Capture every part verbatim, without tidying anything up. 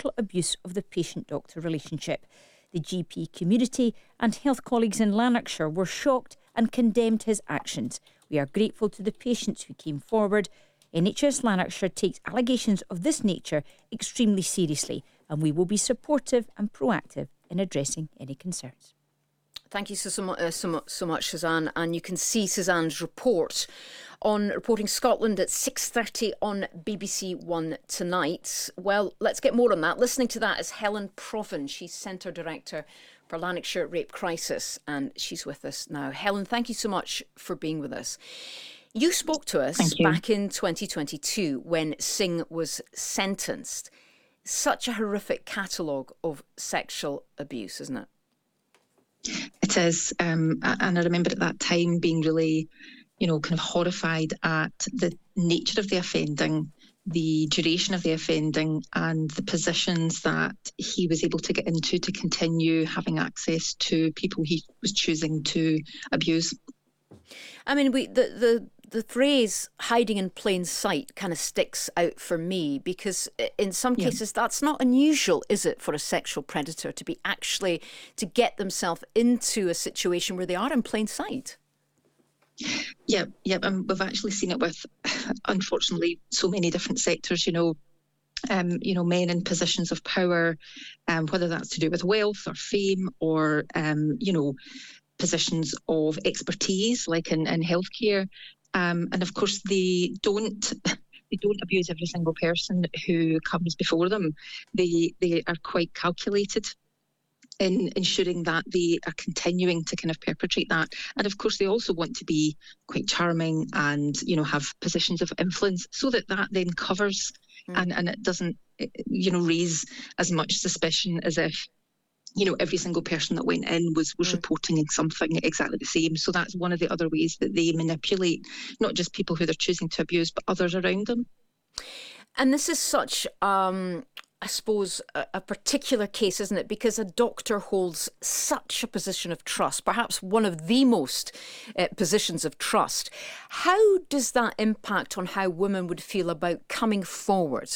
total abuse of the patient-doctor relationship. The G P community and health colleagues in Lanarkshire were shocked and condemned his actions. We are grateful to the patients who came forward. N H S Lanarkshire takes allegations of this nature extremely seriously, and we will be supportive and proactive in addressing any concerns. Thank you so, so, uh, so, much, so much, Suzanne. And you can see Suzanne's report on Reporting Scotland at six thirty on B B C One tonight. Well, let's get more on that. Listening to that is Helen Provan. She's Centre Director for Lanarkshire Rape Crisis, and she's with us now. Helen, thank you so much for being with us. You spoke to us back in twenty twenty-two when Singh was sentenced. Such a horrific catalogue of sexual abuse, isn't it? It is, um, and I remember at that time being really, you know, kind of horrified at the nature of the offending, the duration of the offending, and the positions that he was able to get into to continue having access to people he was choosing to abuse. I mean, we the the. The phrase hiding in plain sight kind of sticks out for me because in some Yeah. cases that's not unusual, is it, for a sexual predator to be actually to get themselves into a situation where they are in plain sight? Yeah, yeah, and we've actually seen it with, unfortunately, so many different sectors, you know, um, you know, men in positions of power, um, whether that's to do with wealth or fame or, um, you know, positions of expertise, like in, in healthcare. Um, and of course, they don't they don't abuse every single person who comes before them. They they are quite calculated in ensuring that they are continuing to kind of perpetrate that. And of course, they also want to be quite charming and, you know, have positions of influence so that that then covers mm. and, and it doesn't, you know, raise as much suspicion as if, you know, every single person that went in was, was mm. reporting something exactly the same. So that's one of the other ways that they manipulate, not just people who they're choosing to abuse, but others around them. And this is such, um, I suppose, a, a particular case, isn't it? Because a doctor holds such a position of trust, perhaps one of the most uh, positions of trust. How does that impact on how women would feel about coming forward?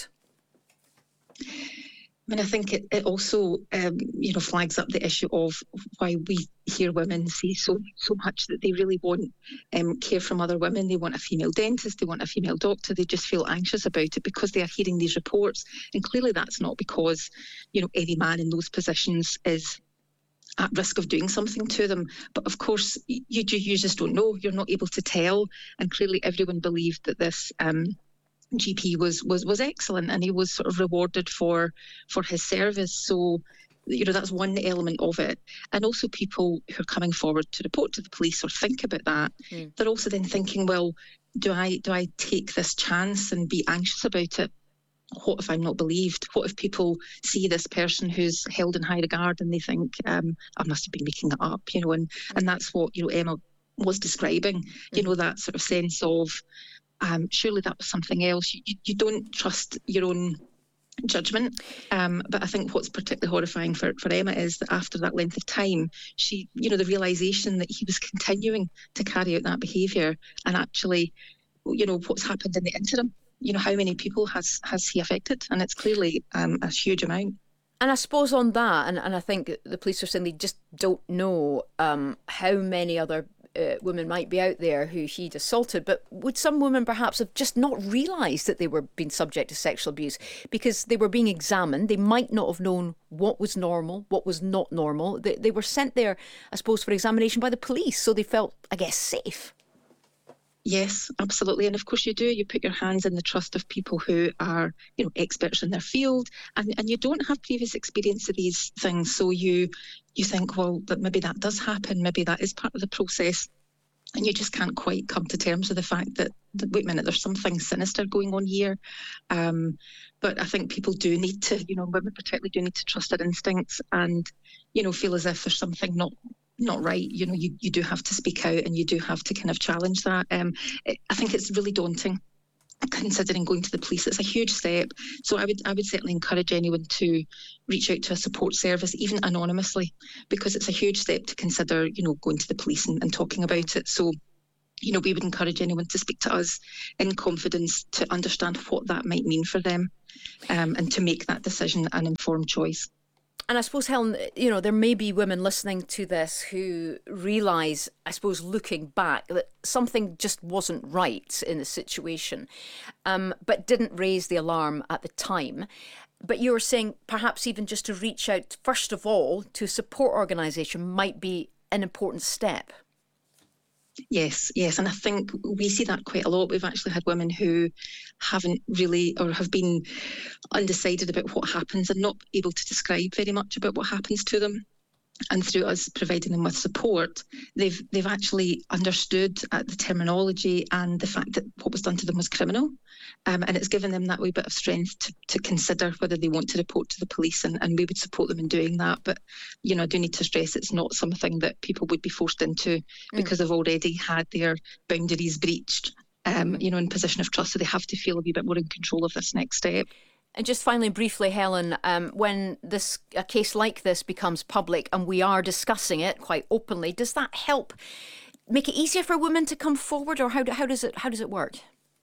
I mean, I think it, it also, um, you know, flags up the issue of why we hear women say so so much that they really want um, care from other women. They want a female dentist, they want a female doctor. They just feel anxious about it because they are hearing these reports. And clearly that's not because, you know, any man in those positions is at risk of doing something to them. But of course, you, you just don't know. You're not able to tell. And clearly everyone believed that this um G P was was was excellent, and he was sort of rewarded for for his service. So, you know, that's one element of it. And also people who are coming forward to report to the police or think about that, mm. they're also then thinking, well, do I do I take this chance and be anxious about it? What if I'm not believed? What if people see this person who's held in high regard and they think, um, I must have been making it up, you know? And and that's what, you know, Emma was describing. You mm. know, that sort of sense of, Um, surely that was something else. You, you don't trust your own judgment. Um, but I think what's particularly horrifying for, for Emma is that after that length of time, she, you know, the realisation that he was continuing to carry out that behaviour and actually, you know, what's happened in the interim. You know, how many people has, has he affected? And it's clearly um, a huge amount. And I suppose on that, and, and I think the police are saying they just don't know um, how many other Uh, women might be out there who he'd assaulted, but would some women perhaps have just not realised that they were being subject to sexual abuse because they were being examined? They might not have known what was normal, what was not normal. They, they were sent there, I suppose, for examination by the police, so they felt, I guess, safe. Yes, absolutely. And of course you do. You put your hands in the trust of people who are, you know, experts in their field, and, and you don't have previous experience of these things. So you you think, well, that maybe that does happen. Maybe that is part of the process. And you just can't quite come to terms with the fact that, that wait a minute, there's something sinister going on here. Um, but I think people do need to, you know, women particularly do need to trust their instincts and, you know, feel as if there's something not not right. You know, you, you do have to speak out and you do have to kind of challenge that. Um, it, I think it's really daunting considering going to the police. It's a huge step. So I would I would certainly encourage anyone to reach out to a support service, even anonymously, because it's a huge step to consider, you know, going to the police and, and talking about it. So you know, we would encourage anyone to speak to us in confidence to understand what that might mean for them, um, and to make that decision an informed choice. And I suppose, Helen, you know, there may be women listening to this who realise, I suppose, looking back, that something just wasn't right in the situation, um, but didn't raise the alarm at the time. But you were saying perhaps even just to reach out, first of all, to a support organisation might be an important step. Yes, yes. And I think we see that quite a lot. We've actually had women who haven't really, or have been undecided about what happens and not able to describe very much about what happens to them. And through us providing them with support, they've they've actually understood uh, the terminology and the fact that what was done to them was criminal. Um, and it's given them that wee bit of strength to, to consider whether they want to report to the police, and, and we would support them in doing that. But, you know, I do need to stress it's not something that people would be forced into because mm. they've already had their boundaries breached, um, you know, in position of trust. So they have to feel a wee bit more in control of this next step. And just finally, briefly, Helen, um, when this a case like this becomes public and we are discussing it quite openly, does that help make it easier for women to come forward, or how do, how does it how does it work?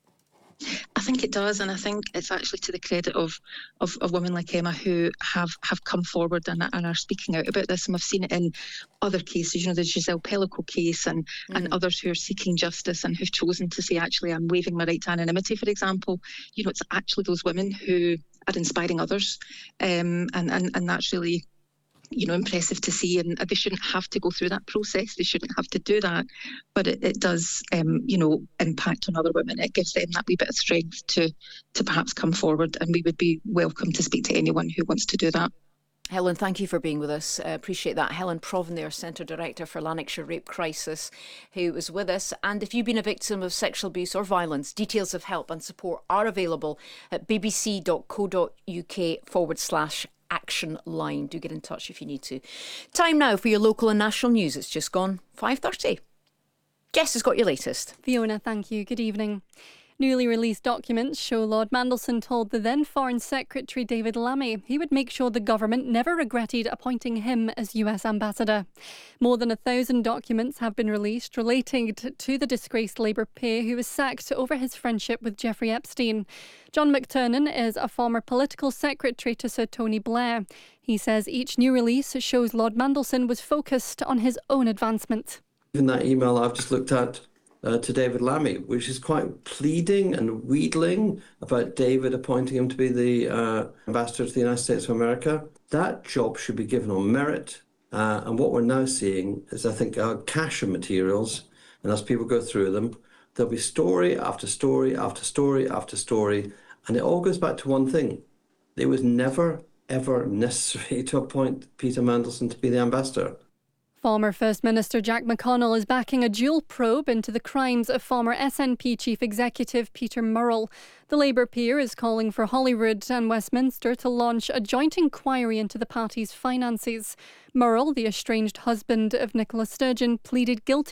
I think it does, and I think it's actually to the credit of of, of women like Emma who have, have come forward and, and are speaking out about this. And we've seen it in other cases, you know, the Giselle Pellico case and, mm-hmm. and others who are seeking justice and who've chosen to say, actually, I'm waiving my right to anonymity, for example. You know, it's actually those women who are inspiring others, um, and, and, and that's really, you know, impressive to see. And they shouldn't have to go through that process. They shouldn't have to do that. But it, it does, um, you know, impact on other women. It gives them that wee bit of strength to to perhaps come forward. And we would be welcome to speak to anyone who wants to do that. Helen, thank you for being with us. I appreciate that. Helen Provan there, Centre Director for Lanarkshire Rape Crisis, who was with us. And if you've been a victim of sexual abuse or violence, details of help and support are available at bbc.co.uk forward slash action line. Do get in touch if you need to. Time now for your local and national news. It's just gone five thirty. Jess has got your latest. Fiona, thank you. Good evening. Newly released documents show Lord Mandelson told the then Foreign Secretary David Lammy he would make sure the government never regretted appointing him as U S ambassador. More than a thousand documents have been released relating to the disgraced Labour peer who was sacked over his friendship with Jeffrey Epstein. John McTernan is a former political secretary to Sir Tony Blair. He says each new release shows Lord Mandelson was focused on his own advancement. Even that email I've just looked at Uh, to David Lammy, which is quite pleading and wheedling about David appointing him to be the uh, ambassador to the United States of America. That job should be given on merit. Uh, and what we're now seeing is, I think, our cache of materials, and as people go through them, there'll be story after story after story after story. And it all goes back to one thing. It was never, ever necessary to appoint Peter Mandelson to be the ambassador. Former First Minister Jack McConnell is backing a dual probe into the crimes of former S N P Chief Executive Peter Murrell. The Labour peer is calling for Holyrood and Westminster to launch a joint inquiry into the party's finances. Murrell, the estranged husband of Nicola Sturgeon, pleaded guilty